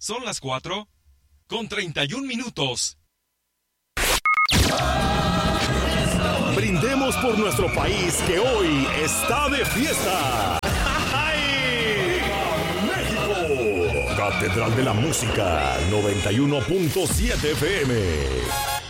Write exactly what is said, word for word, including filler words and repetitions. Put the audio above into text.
Son las cuatro con treinta y un minutos. Brindemos por nuestro país que hoy está de fiesta. México, Catedral de la Música, noventa y uno punto siete F M.